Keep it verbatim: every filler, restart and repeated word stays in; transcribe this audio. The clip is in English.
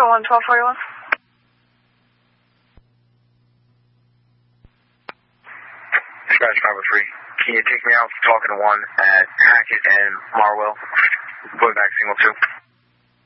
zero one twelve forty-one. Scratch five oh three. Can you take me out talking to one at Hackett and Marwell? Going back single two.